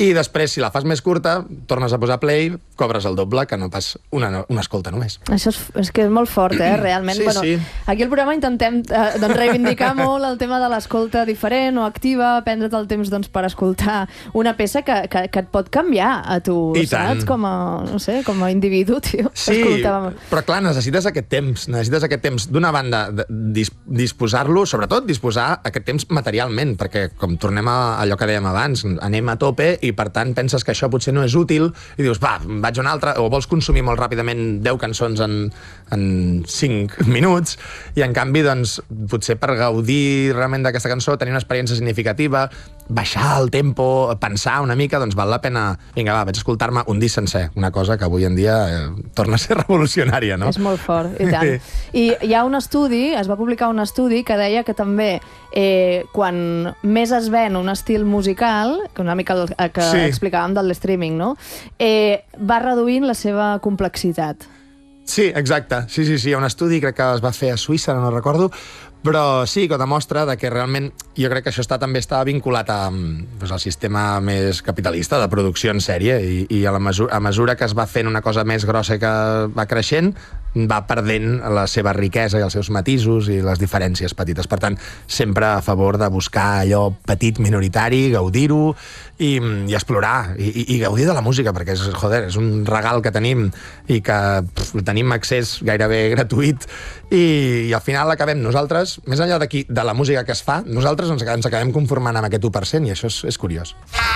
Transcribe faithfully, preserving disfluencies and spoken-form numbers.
I després, si la fas més curta, tornes a posar play, cobres el doble, que no pas una, una escolta només. Això és, és que és molt fort, eh, realment. Sí, bueno, sí. Aquí al programa intentem eh, doncs, reivindicar molt el tema de l'escolta diferent o activa, prendre't el temps doncs, per escoltar una peça que, que, que et pot canviar a tu, I saps? tant. Com a, no sé, com a individu, tio. Sí, Escoltàvem. però clar, necessites aquest temps. Necessites aquest temps, d'una banda, dis disposar-lo, sobretot disposar aquest temps materialment, perquè com tornem a allò que dèiem abans, anem a tope i per tant penses que això potser no és útil i dius, va, vaig a una altra, o vols consumir molt ràpidament deu cançons en, en cinc minuts i en canvi, doncs, potser per gaudir realment d'aquesta cançó, tenir una experiència significativa, baixar el tempo, pensar una mica, doncs val la pena, vinga, va, vaig a escoltar-me un disc sencer, una cosa que avui en dia eh, torna a ser revolucionària, no? És molt fort, i tant. I hi ha un estudi, es va publicar un estudi que deia que també eh, quan més es ven un estil musical, que una mica el que sí. explicàvem del streaming, no? Eh, va reduint la seva complexitat. Sí, exacte. Sí, sí, sí. Hi ha un estudi, crec que es va fer a Suïssa, no recordo, però sí que demostra de que realment jo crec que això està, també està vinculat a, doncs, al sistema més capitalista de producció en sèrie i, i a, la mesura, a mesura que es va fent una cosa més grossa que va creixent, va perdent la seva riquesa i els seus matisos i les diferències petites. Per tant, sempre a favor de buscar allò petit, minoritari, gaudir-ho i, i explorar i, i, i gaudir de la música, perquè és, joder, és un regal que tenim i que pf, tenim accés gairebé gratuït i, i al final acabem nosaltres, més enllà d'aquí, de la música que es fa, nosaltres ens, ens acabem conformant amb aquest u per cent i això és, és curiós.